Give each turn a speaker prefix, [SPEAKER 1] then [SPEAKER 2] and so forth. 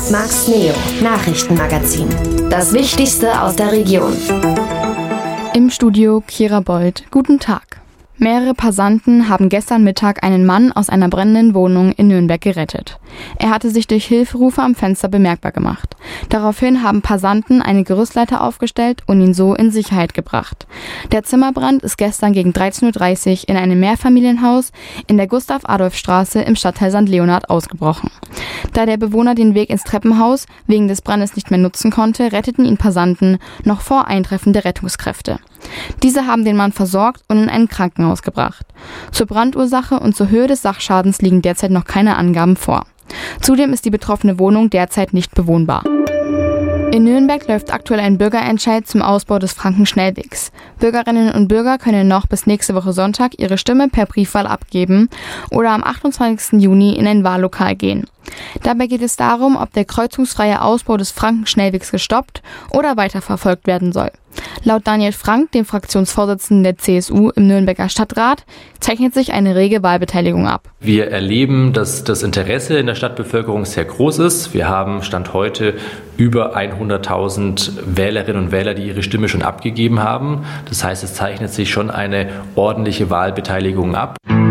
[SPEAKER 1] Max Neo, Nachrichtenmagazin. Das Wichtigste aus der Region.
[SPEAKER 2] Im Studio Kira Bold. Guten Tag. Mehrere Passanten haben gestern Mittag einen Mann aus einer brennenden Wohnung in Nürnberg gerettet. Er hatte sich durch Hilferufe am Fenster bemerkbar gemacht. Daraufhin haben Passanten eine Gerüstleiter aufgestellt und ihn so in Sicherheit gebracht. Der Zimmerbrand ist gestern gegen 13:30 Uhr in einem Mehrfamilienhaus in der Gustav-Adolf-Straße im Stadtteil St. Leonhard ausgebrochen. Da der Bewohner den Weg ins Treppenhaus wegen des Brandes nicht mehr nutzen konnte, retteten ihn Passanten noch vor Eintreffen der Rettungskräfte. Diese haben den Mann versorgt und in ein Krankenhaus gebracht. Zur Brandursache und zur Höhe des Sachschadens liegen derzeit noch keine Angaben vor. Zudem ist die betroffene Wohnung derzeit nicht bewohnbar. In Nürnberg läuft aktuell ein Bürgerentscheid zum Ausbau des Frankenschnellwegs. Bürgerinnen und Bürger können noch bis nächste Woche Sonntag ihre Stimme per Briefwahl abgeben oder am 28. Juni in ein Wahllokal gehen. Dabei geht es darum, ob der kreuzungsfreie Ausbau des Frankenschnellwegs gestoppt oder weiterverfolgt werden soll. Laut Daniel Frank, dem Fraktionsvorsitzenden der CSU im Nürnberger Stadtrat, zeichnet sich eine rege Wahlbeteiligung ab.
[SPEAKER 3] Wir erleben, dass das Interesse in der Stadtbevölkerung sehr groß ist. Wir haben Stand heute über 100.000 Wählerinnen und Wähler, die ihre Stimme schon abgegeben haben. Das heißt, es zeichnet sich schon eine ordentliche Wahlbeteiligung ab.